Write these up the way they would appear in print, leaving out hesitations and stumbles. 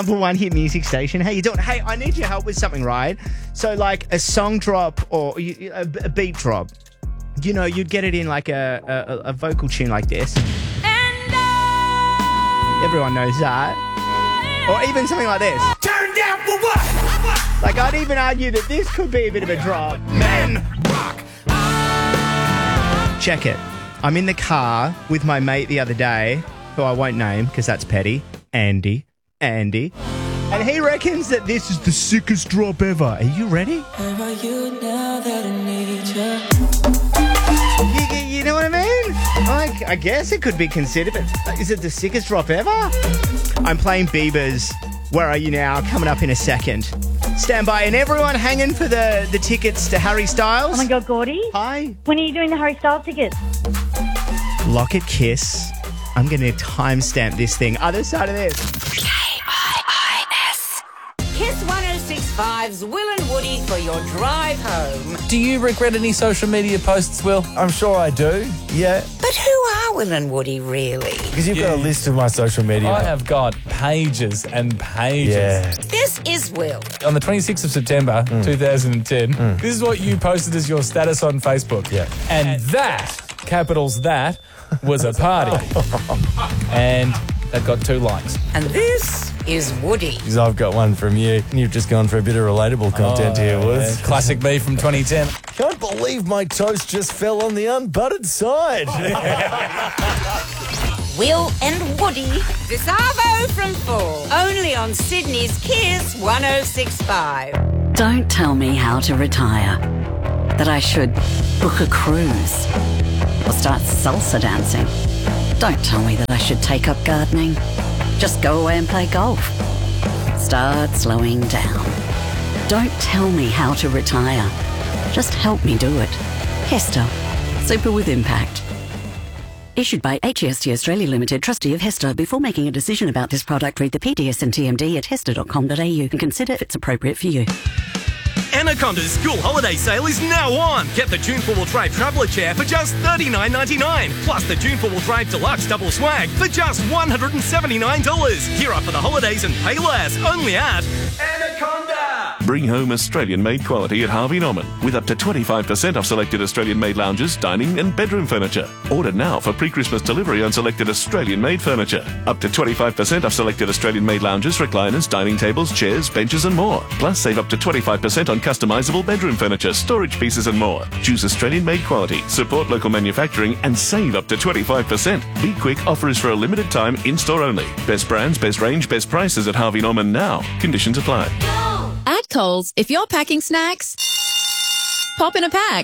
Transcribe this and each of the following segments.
Number one hit music station. How you doing? Hey, I need your help with something, right? So, like a song drop or a beat drop. You know, you'd get it in like a vocal tune like this. Everyone knows that. Or even something like this. Turn down for what? Like, I'd even argue that this could be a bit of a drop. Men rock. Check it. I'm in the car with my mate the other day, who I won't name because that's petty, Andy. And he reckons that this is the sickest drop ever. Are you ready? Where are you now that I need you? You know what I mean? Like, I guess it could be considered, but is it the sickest drop ever? I'm playing Bieber's Where Are You Now coming up in a second. Stand by, and everyone hanging for the tickets to Harry Styles. Oh my God, Gordy. Hi. When are you doing the Harry Styles tickets? Lock it, Kiss. I'm going to timestamp this thing. Other side of this. KIIS. Kiss 106.5's Will and Woody for your drive home. Do you regret any social media posts, Will? I'm sure I do, yeah. But who are Will and Woody really? Because you've got a list of my social media. I have got pages and pages. Yeah. This is Will. On the 26th of September, 2010, this is what you posted as your status on Facebook. Yeah. And that, capitals that, was a party. And that got 2 likes. And this is Woody. Because I've got one from you. You've just gone for a bit of relatable content here, Woods. Yeah. Classic me from 2010. Can't believe my toast just fell on the unbuttered side. Will and Woody. This Arvo from 4. Only on Sydney's Kiss 106.5. Don't tell me how to retire. That I should book a cruise or start salsa dancing. Don't tell me that I should take up gardening. Just go away and play golf. Start slowing down. Don't tell me how to retire. Just help me do it. Hester. Super with impact. Issued by HEST Australia Limited, trustee of Hester. Before making a decision about this product, read the PDS and TMD at hester.com.au and consider if it's appropriate for you. Anaconda's school holiday sale is now on. Get the June 4-wheel drive traveller chair for just $39.99. Plus the June 4-wheel drive deluxe double swag for just $179. Gear up for the holidays and pay less. Only at Anaconda. Bring home Australian-made quality at Harvey Norman with up to 25% off selected Australian-made lounges, dining and bedroom furniture. Order now for pre-Christmas delivery on selected Australian-made furniture. Up to 25% off selected Australian-made lounges, recliners, dining tables, chairs, benches and more. Plus save up to 25% on customisable bedroom furniture, storage pieces and more. Choose Australian-made quality, support local manufacturing and save up to 25%. Be quick, offer is for a limited time, in-store only. Best brands, best range, best prices at Harvey Norman now. Conditions apply. At Coles, if you're packing snacks, pop in a pack.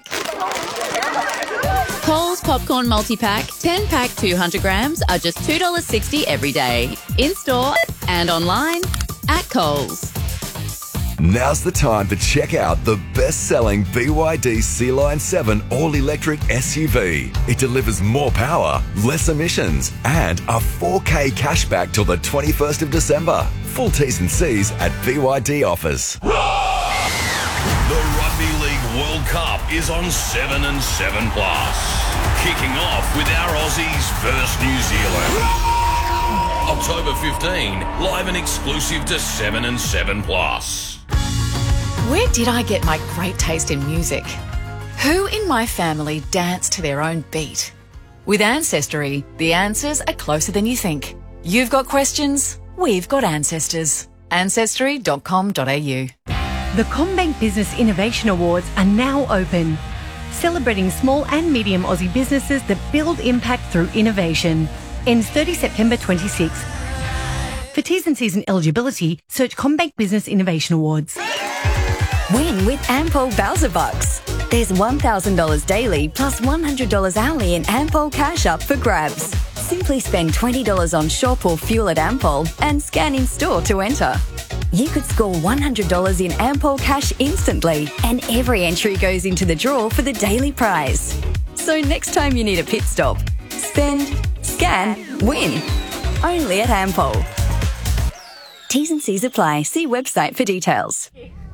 Coles Popcorn Multi-Pack, 10-pack 200 grams are just $2.60 every day. In-store and online at Coles. Now's the time to check out the best-selling BYD Sea-Line 7 all-electric SUV. It delivers more power, less emissions, and a 4K cashback till the 21st of December. Full T's and C's at BYD offers. The Rugby League World Cup is on 7 and 7 Plus. Kicking off with our Aussies versus New Zealand. October 15, live and exclusive to 7 and 7 Plus. Where did I get my great taste in music? Who in my family danced to their own beat? With Ancestry, the answers are closer than you think. You've got questions, we've got ancestors. Ancestry.com.au. The CommBank Business Innovation Awards are now open, celebrating small and medium Aussie businesses that build impact through innovation. Ends 30 September 26. For T's and C's and eligibility, search CommBank Business Innovation Awards. Win with Ampol Bowser Bucks. There's $1,000 daily plus $100 hourly in Ampol cash up for grabs. Simply spend $20 on shop or fuel at Ampol and scan in store to enter. You could score $100 in Ampol cash instantly, and every entry goes into the draw for the daily prize. So next time you need a pit stop, spend, scan, win. Only at Ampol. T's and C's apply. See website for details.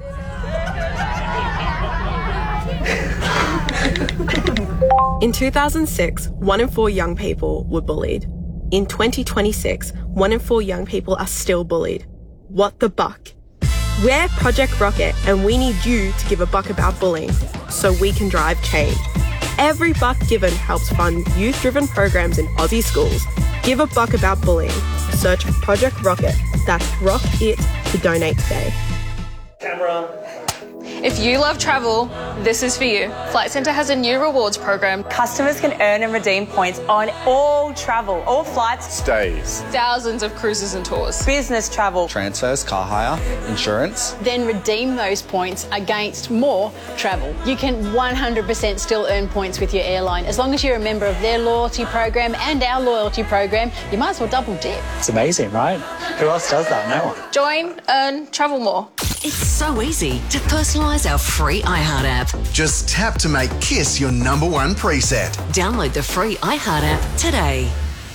In 2006, 1 in 4 young people were bullied. In 2026, 1 in 4 young people are still bullied. What the Buck. We're Project Rocket and we need you to give a buck about bullying so we can drive change. Every buck given helps fund youth-driven programs in Aussie schools. Give a buck about bullying. Search Project Rocket. That's Rock It to donate today. Camera. If you love travel, this is for you. Flight Centre has a new rewards program. Customers can earn and redeem points on all travel, all flights, stays, thousands of cruises and tours, business travel, transfers, car hire, insurance. Then redeem those points against more travel. You can 100% still earn points with your airline. As long as you're a member of their loyalty program and our loyalty program, you might as well double dip. It's amazing, right? Who else does that? No one. Join, earn, travel more. It's so easy to personalise our free iHeart app. Just tap to make Kiss your #1 preset. Download the free iHeart app today.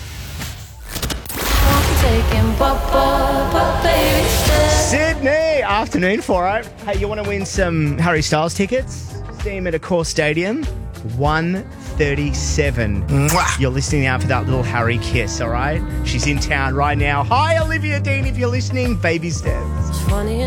Sydney, afternoon for it. Hey, you want to win some Harry Styles tickets? See him at Accor Stadium, 1:37. Mwah. You're listening out for that little Harry kiss, all right? She's in town right now. Hi, Olivia Dean, if you're listening. Baby steps. Funny